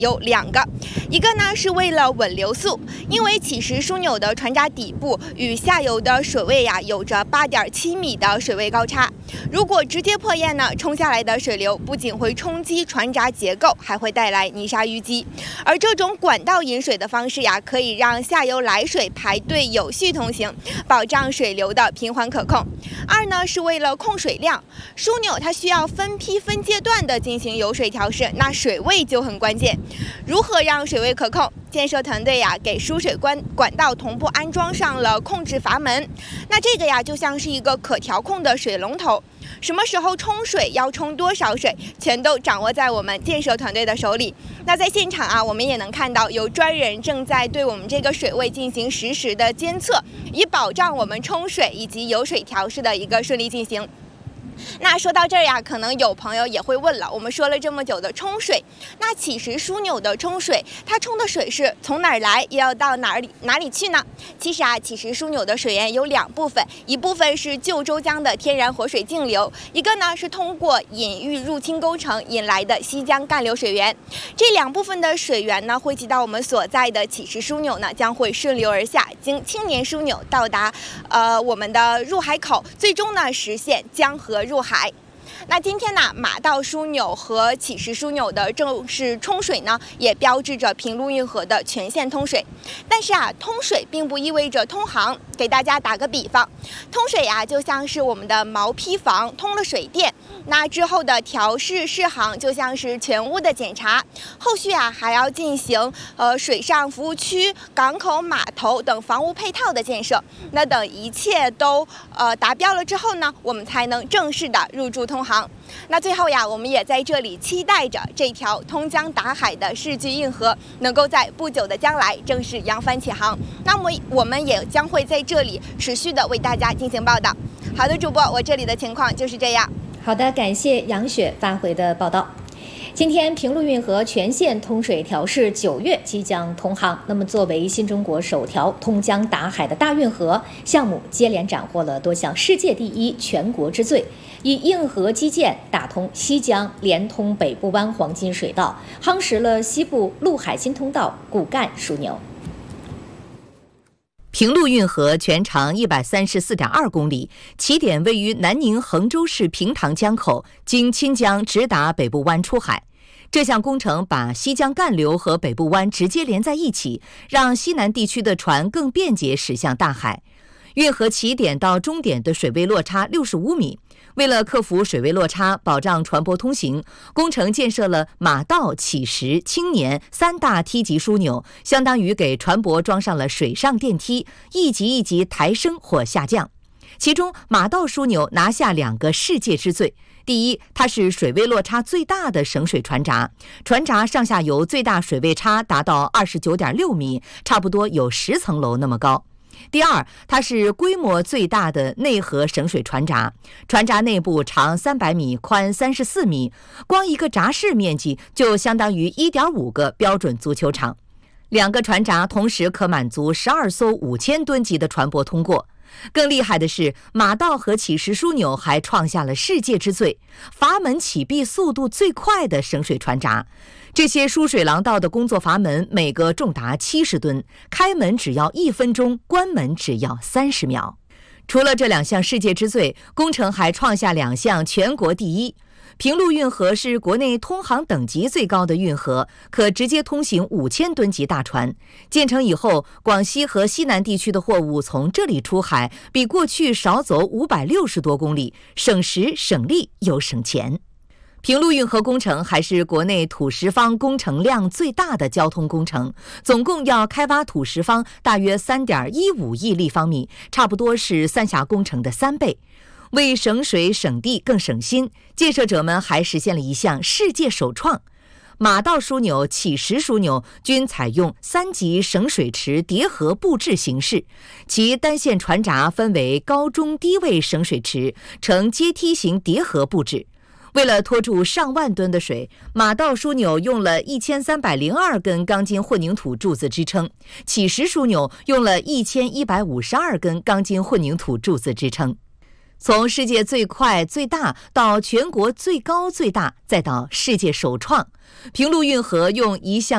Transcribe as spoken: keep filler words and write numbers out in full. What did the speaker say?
有两个，一个呢是为了稳流速，因为起石枢纽的船闸底部与下游的水位呀有着八点七米的水位高差，如果直接破堰呢，冲下来的水流不仅会冲击船闸结构，还会带来泥沙淤积。而这种管道引水的方式呀，可以让下游来水排队有序通行，保障水流的平缓可控。二呢是为了控水量，枢纽它需要分批分阶段的进行油水调试，那水位就很关键。如何让水位可控？建设团队呀，给输水管管道同步安装上了控制阀门。那这个呀，就像是一个可调控的水龙头，什么时候冲水，要冲多少水，全都掌握在我们建设团队的手里。那在现场啊，我们也能看到有专人正在对我们这个水位进行实时的监测，以保障我们冲水以及油水调试的一个顺利进行。那说到这儿呀，可能有朋友也会问了，我们说了这么久的冲水，那起石枢纽的冲水，它冲的水是从哪儿来，又要到哪里哪里去呢？其实啊，起石枢纽的水源有两部分，一部分是旧周江的天然活水径流，一个呢是通过引域入侵工程引来的西江干流水源。这两部分的水源呢，汇集到我们所在的起石枢纽呢，将会顺流而下，经青年枢纽到达呃我们的入海口，最终呢实现江河入海。那今天呢，马道枢纽和起石枢纽的正式冲水呢，也标志着平陆运河的全线通水。但是啊，通水并不意味着通航。给大家打个比方，通水呀、啊，就像是我们的毛坯房通了水电，那之后的调试试航就像是全屋的检查，后续啊还要进行呃水上服务区、港口、码头等房屋配套的建设。那等一切都呃达标了之后呢，我们才能正式的入驻通航。那最后呀，我们也在这里期待着这条通江达海的世纪运河能够在不久的将来正式扬帆起航。那么我们也将会在这里持续的为大家进行报道。好的，主播，我这里的情况就是这样。 好的，感谢杨雪发回的报道。今天平陆运河全线通水调试，九月即将通航。那么，作为新中国首条通江达海的大运河，项目接连斩获了多项世界第一、全国之最，以硬核基建打通西江，连通北部湾黄金水道，夯实了西部陆海新通道骨干枢纽。 平陆运河全长一百三十四点二公里，起点位于南宁衡州市平塘江口，经清江直达北部湾出海。这项工程把西江干流和北部湾直接连在一起，让西南地区的船更便捷驶向大海。运河起点到终点的水位落差六十五米。为了克服水位落差，保障船舶通行，工程建设了马道、起石、青年三大梯级枢纽，相当于给船舶装上了水上电梯，一级一级抬升或下降。其中，马道枢纽拿下两个世界之最。第一，它是水位落差最大的省水船闸，船闸上下游最大水位差达到 二十九点六米，差不多有十层楼那么高。第二，它是规模最大的内河省水船闸，船闸内部长三百米，宽三十四米，光一个闸室面积就相当于 一点五个标准足球场。两个船闸同时可满足十二艘五千吨级的船舶通过。更厉害的是，马道和起石枢纽还创下了世界之最，阀门起闭速度最快的省水船闸。这些输水廊道的工作阀门每个重达七十吨，开门只要一分钟，关门只要三十秒。除了这两项世界之最，工程还创下两项全国第一。平陆运河是国内通航等级最高的运河，可直接通行五千吨级大船。建成以后，广西和西南地区的货物从这里出海，比过去少走五百六十多公里，省时省力又省钱。平陆运河工程还是国内土石方工程量最大的交通工程，总共要开挖土石方大约 三点一五亿立方米，差不多是三峡工程的三倍。为省水省地更省心，建设者们还实现了一项世界首创。马道枢纽、起石枢纽均采用三级省水池叠合布置形式，其单线船闸分为高中低位省水池，呈阶梯型叠合布置。为了拖住上万吨的水，马道枢纽用了一千三百零二根钢筋混凝土柱子支撑，起石枢纽用了一千一百五十二根钢筋混凝土柱子支撑。从世界最快最大到全国最高最大，再到世界首创，平陆运河用一项